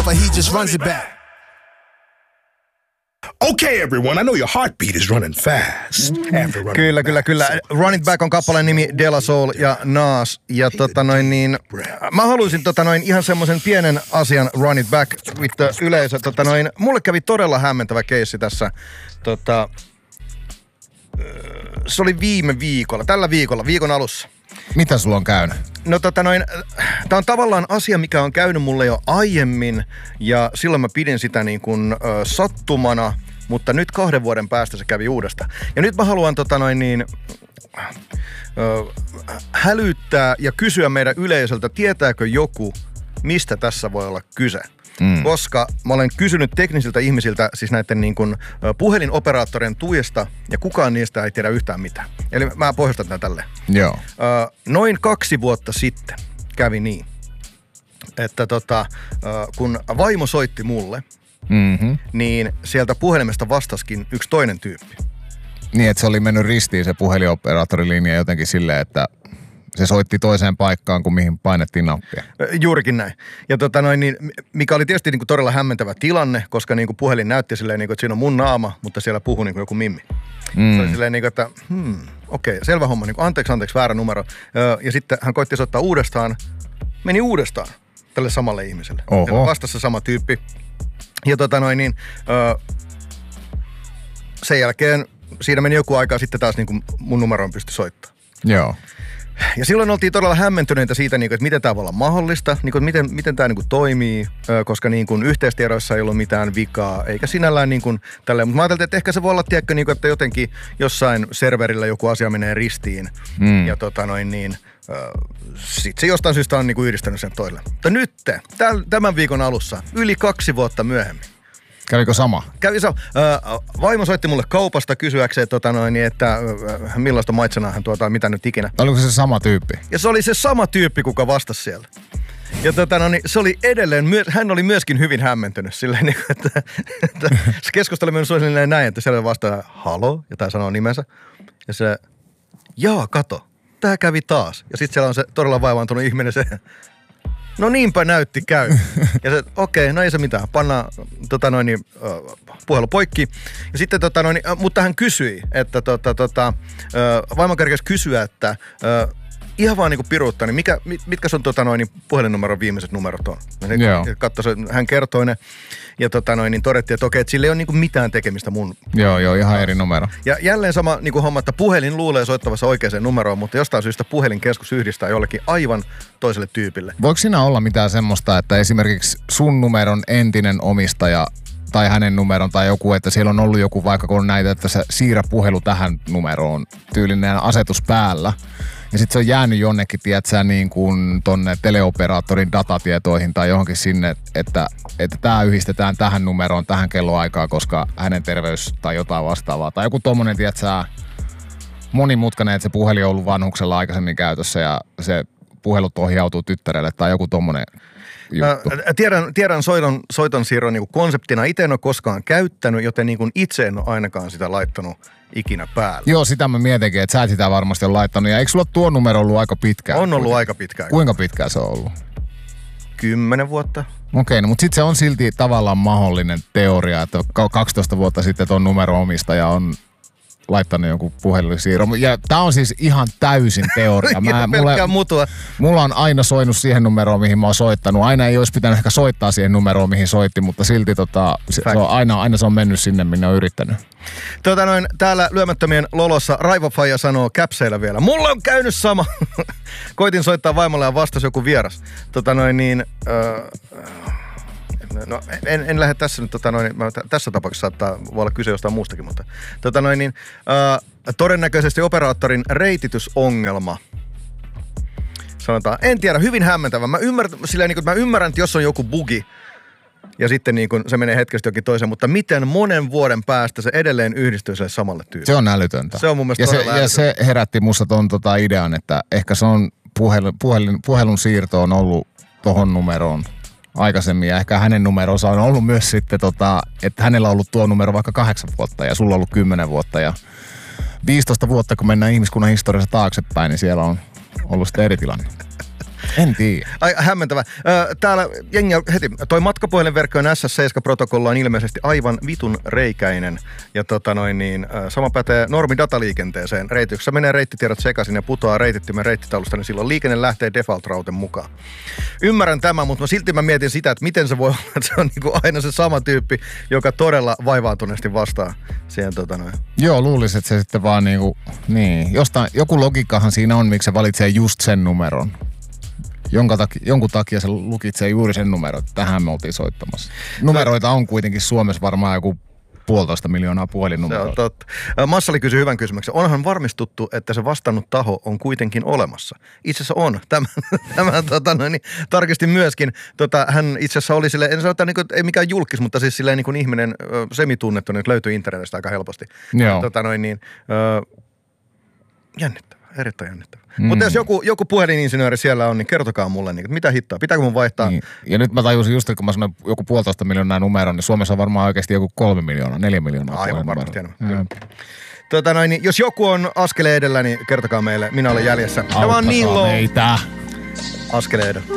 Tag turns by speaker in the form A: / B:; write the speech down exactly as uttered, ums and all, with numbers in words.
A: whatever, he just runs it back.
B: Okay, everyone, I know your heartbeat is running fast.
C: Kyllä, kyllä, kyllä. Run It Back on kappaleen nimi De La Soul ja Nas. Ja tota noin niin, mä haluaisin tota noin ihan semmoisen pienen asian Run It Back with the yleisö. Tota noin, mulle kävi todella hämmentävä keissi tässä. Tota, se oli viime viikolla, tällä viikolla, viikon alussa.
D: Mitä sulla on käynyt?
C: No tota noin, tää on tavallaan asia, mikä on käynyt mulle jo aiemmin. Ja silloin mä pidin sitä niin kuin ö, sattumana. Mutta nyt kahden vuoden päästä se kävi uudestaan. Ja nyt mä haluan tota noin niin, ö, hälyttää ja kysyä meidän yleisöltä, tietääkö joku, mistä tässä voi olla kyse. Mm. Koska mä olen kysynyt teknisiltä ihmisiltä, siis näiden niin kuin puhelinoperaattorien tuesta, ja kukaan niistä ei tiedä yhtään mitään. Eli mä pohjustan tämän tälleen.
D: Joo.
C: Ö, noin kaksi vuotta sitten kävi niin, että tota, ö, kun vaimo soitti mulle, Mm-hmm. niin sieltä puhelimesta vastaskin yksi toinen tyyppi.
D: Niin, että se oli mennyt ristiin se puhelinoperaattorilinja jotenkin silleen, että se soitti toiseen paikkaan kuin mihin painettiin nappia.
C: Juurikin näin. Ja tota noin, niin, mikä oli tietysti niin kuin todella hämmentävä tilanne, koska niin kuin puhelin näytti silleen, niin kuin, että siinä on mun naama, mutta siellä puhui niin kuin joku mimmi. Mm. Se oli silleen, niin kuin, että hmm, okei, okay, selvä homma, niin kuin, anteeksi, anteeksi, väärä numero. Ja sitten hän koitti soittaa uudestaan, meni uudestaan tälle samalle ihmiselle. Oho. Vastassa sama tyyppi. Ja tota noin niin, öö, sen jälkeen siinä meni joku aikaa sitten taas niin kuin mun numeroon pystyi soittamaan.
D: Joo.
C: Ja silloin oltiin todella hämmentyneitä siitä, niin kuin, että miten tämä voi olla mahdollista, niin kuin, että miten, miten tämä niin kuin toimii, öö, koska niin kuin yhteistiedoissa ei ollut mitään vikaa, eikä sinällään niin kuin tälleen. Mutta mä ajattelin, että ehkä se voi olla, tiedätkö, niin kuin, että jotenkin jossain serverillä joku asia menee ristiin. Mm. Ja tota noin niin, öö, sit se jostain syystä on niin kuin yhdistänyt sen toille. Mutta nyt, tämän viikon alussa, yli kaksi vuotta myöhemmin.
D: Kävikö sama?
C: Kävi sama. Vaimo soitti mulle kaupasta kysyäkseen, tota noin, että millaista maitsenaa hän tuota, mitä nyt ikinä.
D: Oliko se sama tyyppi?
C: Ja se oli se sama tyyppi, kuka vastasi siellä. Ja tota, no, niin, se oli edelleen, hän oli myöskin hyvin hämmentynyt silleen, että, että se keskustelu meni suunnilleen näin, että siellä vastaa halo, ja tämä sanoo nimensä. Ja se, jaa, kato, tää kävi taas. Ja sitten siellä on se todella vaivaantunut ihminen, se, no niinpä näytti käy. Ja se, okei, okay, no ei se mitään, pannaan tota noin, niin, uh, puhelu poikki. Ja sitten tota noin, uh, mutta hän kysyi, että tota, tota, uh, vaimo kerkesi kysyä, että uh, ihan vaan niinku piruuttaa, niin mikä, mitkä sun tota noin, puhelinnumeron viimeiset numerot on? Katso, hän kertoi ne ja tota noin, niin todettiin, että okei, että sillä ei ole niinku mitään tekemistä mun.
D: Joo, joo, ihan eri numero.
C: Ja jälleen sama niinku homma, että puhelin luulee soittavassa oikeaan numeroon, mutta jostain syystä puhelinkeskus yhdistää jollekin aivan toiselle tyypille.
D: Voiko siinä olla mitään semmoista, että esimerkiksi sun numeron entinen omistaja tai hänen numeron tai joku, että siellä on ollut joku vaikka kun näitä, että sä siirrä puhelu tähän numeroon, tyylinen asetus päällä. Ja sit se on jäänyt jonnekin, tiedätkö, niin kuin tonne teleoperaattorin datatietoihin tai johonkin sinne, että että tää yhdistetään tähän numeroon, tähän kelloaikaan, koska hänen terveys tai jotain vastaavaa. Tai joku tommonen, tiedätkö, monimutkainen, että se puhelin on ollut vanhuksella aikaisemmin käytössä ja se puhelut ohjautuu tyttärelle tai joku tommonen juttu.
C: Ää, tiedän, tiedän soiton, soiton siirron niin kuin konseptina. Itse en ole koskaan käyttänyt, joten niin kuin itse en ole ainakaan sitä laittanut ikinä päälle.
D: Joo, sitä mä mietinkin, että sä et sitä varmasti ole laittanut. Ja eikö sulla tuo numero ollut aika pitkään?
C: On ollut aika pitkään.
D: Kuinka pitkään se on ollut?
C: Kymmenen vuotta.
D: Okei, no mutta sitten se on silti tavallaan mahdollinen teoria, että kaksitoista vuotta sitten ton numero-omistaja on laittanut jonkun puhelinsiirron. Ja tää on siis ihan täysin teoria. Mä,
C: mulla, mutua.
D: mulla on aina soinut siihen numeroon, mihin mä oon soittanut. Aina ei olisi pitänyt ehkä soittaa siihen numeroon, mihin soitti, mutta silti tota, se, se on aina, aina se on mennyt sinne, minne on yrittänyt.
C: Tota noin, täällä Lyömättömien Lolossa Raivo Faija sanoo käpseillä vielä. Mulla on käynyt sama. Koitin soittaa vaimolle ja vastasi joku vieras. Tota noin niin... Öö, No en, en lähde tässä nyt, tota noin, tässä tapauksessa saattaa voi olla kyse jostain muustakin, mutta tota noin, niin, ää, todennäköisesti operaattorin reititysongelma. Sanotaan, en tiedä, hyvin hämmentävä. Mä ymmärrän, silleen, niin kuin, mä ymmärrän, että jos on joku bugi ja sitten niin kuin, se menee hetkesti jokin toiseen, mutta miten monen vuoden päästä se edelleen yhdistyy sille samalle tyypille.
D: Se on älytöntä.
C: Se on mun mielestä
D: ja
C: todella
D: se, ja se herätti musta ton tota idean, että ehkä se on puhelun, puhelun, puhelun siirto on ollut tohon numeroon aikaisemmin ja ehkä hänen numeronsa on ollut myös sitten, tota, että hänellä on ollut tuo numero vaikka kahdeksan vuotta ja sulla on ollut kymmenen vuotta ja viisitoista vuotta, kun mennään ihmiskunnan historiassa taaksepäin, niin siellä on ollut sitten eri tilanne. En tiedä.
C: Ai hämmentävä. Täällä jengi heti, toi matkapuhelinverkkojen S S seitsemän-protokolla on ilmeisesti aivan vitun reikäinen. Ja tota noin niin, sama pätee normidataliikenteeseen. Reityksessä menee reittitiedot sekaisin ja putoaa reitittimen reittitaulusta, niin silloin liikenne lähtee default-rauten mukaan. Ymmärrän tämän, mutta silti mä mietin sitä, että miten se voi olla, että se on niinku aina se sama tyyppi, joka todella vaivaantuneesti vastaa siihen tota noin.
D: Joo, luulisin, että se sitten vaan niinku, niin, jostain, joku logiikkahan siinä on, miksi se valitsee just sen numeron. Jonka takia, jonkun takia se lukitsee juuri sen numeron, että tähän me oltiin soittamassa. Numeroita on kuitenkin Suomessa varmaan joku puolitoista miljoonaa puhelinnumeroita.
C: Se on totta. Massali kysyi hyvän kysymyksen. Onhan varmistuttu, että se vastannut taho on kuitenkin olemassa? Itse asiassa on. Tämän, tämän tota, no, niin, tarkistin myöskin. Tota, hän itse asiassa oli silleen, en sano, että niin kuin, ei mikään julkis, mutta siis silleen niin kuin ihminen ö, semitunnettu, niin löytyy internetistä aika helposti.
D: Joo.
C: Tota, noin, niin, ö, jännittävä, erittäin jännittävä. Mm. Mutta jos joku, joku puhelininsinööri siellä on, niin kertokaa mulle, niin, mitä hittoa, pitääkö mun vaihtaa?
D: Niin. Ja nyt mä tajusin just, että kun mä sanoin joku puolitoista miljoonaa numeron, niin Suomessa on varmaan oikeasti joku kolme miljoonaa, neljä miljoonaa.
C: Aivan varmasti enemmän. Tota noin, niin jos joku on askeleen edellä, niin kertokaa meille, minä olen jäljessä. Tämä on niin low.
D: Meitä.
C: Askeleen edellä.